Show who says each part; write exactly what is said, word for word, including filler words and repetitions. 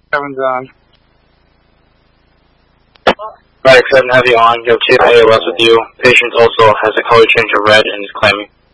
Speaker 1: Kevin's on.
Speaker 2: Medic seven Heavy on. You have two A L S with you. Patient also has a color change of red and is claiming.